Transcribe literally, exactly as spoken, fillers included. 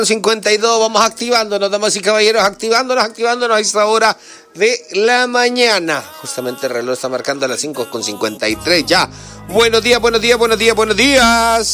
cincuenta y dos, vamos activándonos, damas y caballeros, activándonos, activándonos a esta hora de la mañana. Justamente el reloj está marcando a las cinco con cincuenta y tres ya. Buenos días, buenos días, buenos días, buenos días.